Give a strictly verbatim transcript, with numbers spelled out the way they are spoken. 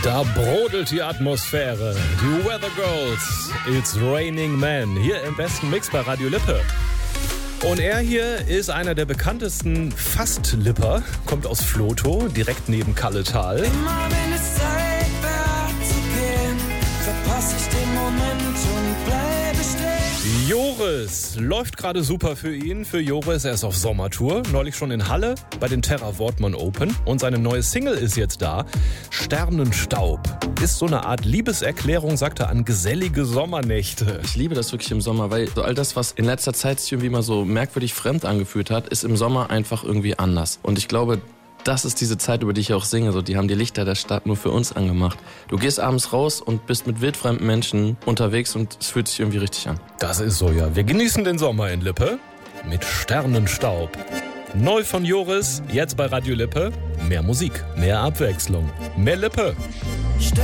Da brodelt die Atmosphäre. Die Weather Girls, It's Raining Men. Hier im besten Mix bei Radio Lippe. Und er hier ist einer der bekanntesten Fast-Lipper. Kommt aus Vlotho, direkt neben Kalletal. Immer wenn es Zeit wäre zu gehen, verpasse ich den Moment und bleibe stehen. Joris läuft gerade super für ihn. Für Joris, er ist auf Sommertour. Neulich schon in Halle bei den Terra Wortmann Open. Und seine neue Single ist jetzt da. Sternenstaub. Ist so eine Art Liebeserklärung, sagt er, an gesellige Sommernächte. Ich liebe das wirklich im Sommer, weil so all das, was in letzter Zeit sich irgendwie mal so merkwürdig fremd angefühlt hat, ist im Sommer einfach irgendwie anders. Und ich glaube, das ist diese Zeit, über die ich auch singe. So, die haben die Lichter der Stadt nur für uns angemacht. Du gehst abends raus und bist mit wildfremden Menschen unterwegs und es fühlt sich irgendwie richtig an. Das ist so, ja. Wir genießen den Sommer in Lippe mit Sternenstaub. Neu von Joris, jetzt bei Radio Lippe. Mehr Musik, mehr Abwechslung, mehr Lippe.